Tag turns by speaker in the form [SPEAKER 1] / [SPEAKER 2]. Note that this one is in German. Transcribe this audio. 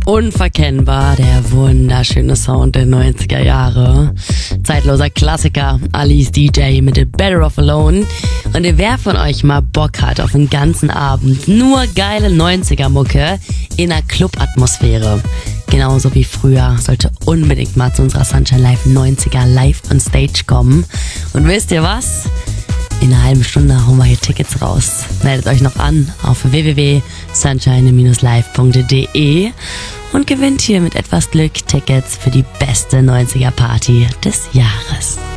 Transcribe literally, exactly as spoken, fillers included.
[SPEAKER 1] Unverkennbar, der wunderschöne Sound der neunziger Jahre. Zeitloser Klassiker, Alice D J mit The Better Off Alone. Und wer von euch mal Bock hat auf einen ganzen Abend nur geile neunziger-Mucke in einer Club-Atmosphäre, genauso wie früher, sollte unbedingt mal zu unserer Sunshine Live neunziger live on Stage kommen. Und wisst ihr was? In einer halben Stunde hauen wir hier Tickets raus. Meldet euch noch an auf w w w punkt sunshine live punkt d e und gewinnt hier mit etwas Glück Tickets für die beste neunziger Party des Jahres.